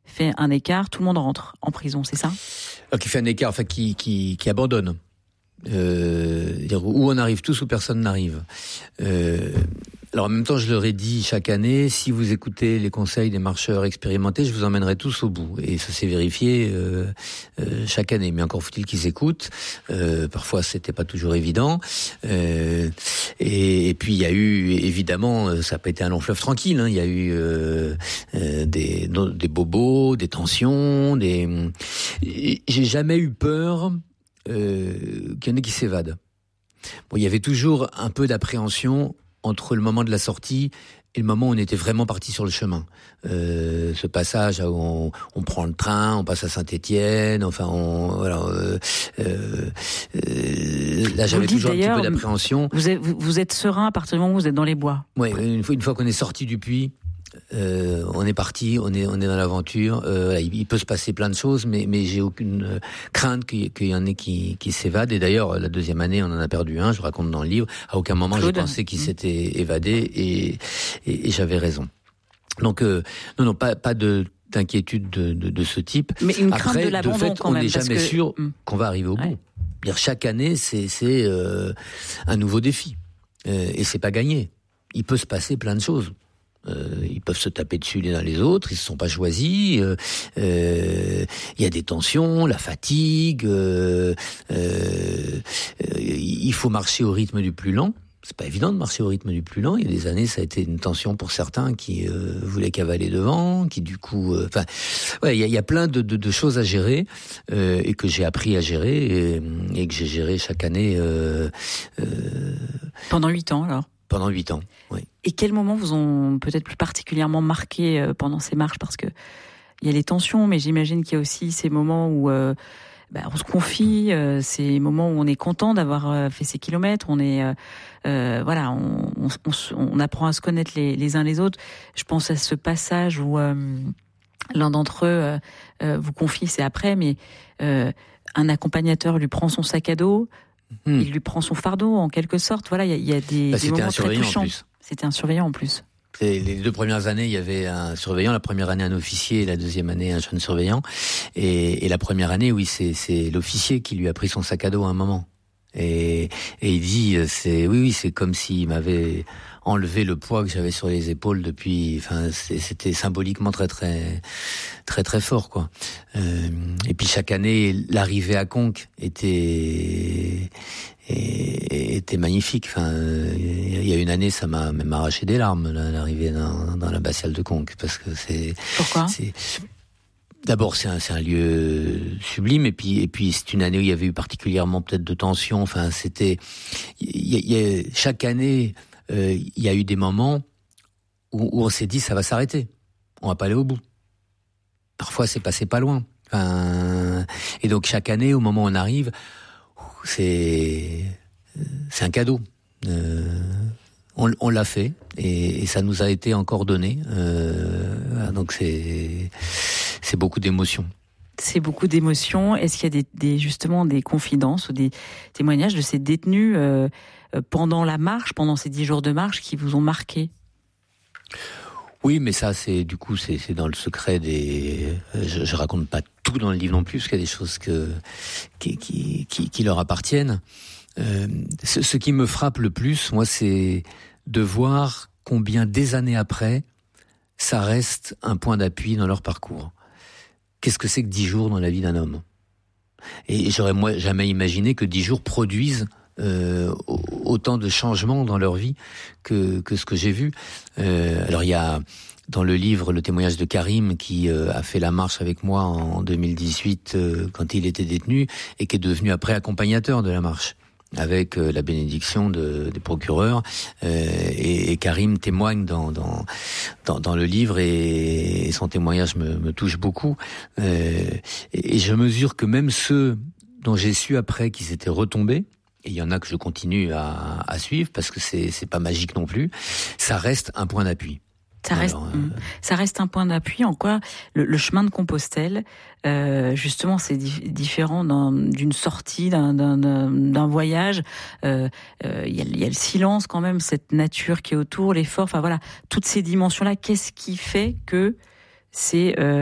fait un écart, tout le monde rentre en prison, c'est ça ? Alors, qui fait un écart, enfin qui abandonne. Où on arrive tous, où personne n'arrive. Alors en même temps, je leur ai dit chaque année, si vous écoutez les conseils des marcheurs expérimentés, je vous emmènerai tous au bout. Et ça s'est vérifié chaque année. Mais encore faut-il qu'ils écoutent. Parfois, c'était pas toujours évident. Et puis il y a eu, évidemment, ça n'a pas été un long fleuve tranquille. Hein. Il y a eu des bobos, des tensions. J'ai jamais eu peur qu'il y en ait qui s'évadent. Bon, il y avait toujours un peu d'appréhension entre le moment de la sortie et le moment où on était vraiment parti sur le chemin. Ce passage où on prend le train, on passe à Saint-Étienne, enfin là j'avais toujours un petit peu d'appréhension. Vous êtes serein à partir du moment où vous êtes dans les bois. Oui, une fois qu'on est sorti du puits, on est parti, on est dans l'aventure. Il peut se passer plein de choses, mais j'ai aucune crainte qu'il y en ait qui s'évadent. Et d'ailleurs, la deuxième année, on en a perdu un. Je raconte dans le livre. À aucun moment j'ai pensé qu'il s'était évadé, et j'avais raison. Donc non, pas d'inquiétude de ce type. Mais une crainte Après, de l'abandon fait, quand même. On n'est jamais sûr qu'on va arriver au bout. Dire chaque année, c'est un nouveau défi, et c'est pas gagné. Il peut se passer plein de choses. Ils peuvent se taper dessus les uns les autres, ils se sont pas choisis. Il y a des tensions, la fatigue. Il faut marcher au rythme du plus lent. C'est pas évident de marcher au rythme du plus lent. Il y a des années, ça a été une tension pour certains qui voulaient cavaler devant, qui du coup, il y a plein de choses à gérer, et que j'ai appris à gérer, et que j'ai géré chaque année. Pendant 8 ans, alors. Pendant 8 ans, oui. Et quels moments vous ont peut-être plus particulièrement marqué pendant ces marches ? Parce que il y a les tensions, mais j'imagine qu'il y a aussi ces moments où on se confie, ces moments où on est content d'avoir fait ces kilomètres, on est on apprend à se connaître les uns les autres. Je pense à ce passage où l'un d'entre eux vous confie, c'est après, mais un accompagnateur lui prend son sac à dos. Il lui prend son fardeau, en quelque sorte. Voilà, il y a des moments très touchants. C'était un surveillant en plus. Les 2 premières années, il y avait un surveillant. La première année, un officier. Et la deuxième année, un jeune surveillant. Et la première année, oui, c'est l'officier qui lui a pris son sac à dos à un moment. Et il dit, c'est comme s'il m'avait enlevé le poids que j'avais sur les épaules depuis. Enfin, c'était symboliquement très très très très fort, quoi. Et puis chaque année, l'arrivée à Conques était magnifique. Enfin, il y a une année, ça m'a même arraché des larmes, l'arrivée dans l'abbatiale de Conques, parce que c'est. Pourquoi ? D'abord, c'est un lieu sublime, et puis c'est une année où il y avait eu particulièrement peut-être de tension. Enfin, chaque année, il y a eu des moments où on s'est dit ça va s'arrêter, on va pas aller au bout. Parfois, c'est passé pas loin. Enfin, et donc chaque année, au moment où on arrive, c'est un cadeau. On l'a fait, et ça nous a été encore donné. Donc c'est beaucoup d'émotions. C'est beaucoup d'émotions. Est-ce qu'il y a justement des confidences ou des témoignages de ces détenus pendant la marche, pendant ces 10 jours de marche, qui vous ont marqué ? Oui, mais ça, c'est dans le secret des. Je raconte pas tout dans le livre non plus, parce qu'il y a des choses qui leur appartiennent. Ce qui me frappe le plus, moi, c'est de voir combien des années après, ça reste un point d'appui dans leur parcours. Qu'est-ce que c'est que 10 jours dans la vie d'un homme ? Et j'aurais jamais imaginé que 10 jours produisent autant de changements dans leur vie que ce que j'ai vu. Alors il y a dans le livre le témoignage de Karim qui a fait la marche avec moi en 2018 quand il était détenu, et qui est devenu après accompagnateur de la marche, avec la bénédiction des procureurs, et Karim témoigne dans le livre, et son témoignage me touche beaucoup, et je mesure que même ceux dont j'ai su après qu'ils étaient retombés, et il y en a que je continue à suivre parce que c'est pas magique non plus, ça reste un point d'appui. Ça reste un point d'appui. En quoi le chemin de Compostelle, justement, c'est différent d'une sortie, d'un voyage. Il y a le silence quand même, cette nature qui est autour, l'effort. Enfin voilà, toutes ces dimensions-là. Qu'est-ce qui fait que c'est